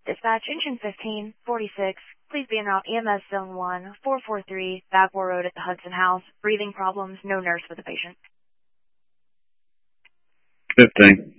Dispatch engine 1546. Please be en route EMS zone 1, 443, Backwar Road at the Hudson House. Breathing problems, no nurse with the patient. 15.